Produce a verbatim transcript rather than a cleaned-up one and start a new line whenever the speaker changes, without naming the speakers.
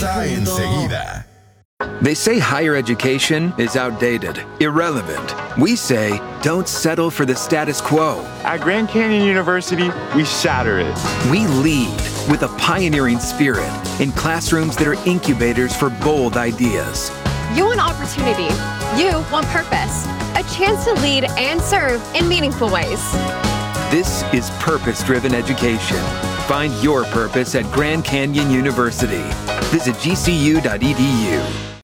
Regresa enseguida.
They say higher education is outdated, irrelevant. We say, don't settle for the status quo.
At Grand Canyon University, we shatter it.
We lead with a pioneering spirit in classrooms that are incubators for bold ideas.
You want opportunity. You want purpose. A chance to lead and serve in meaningful ways.
This is purpose-driven education. Find your purpose at Grand Canyon University. Visit G C U dot E D U.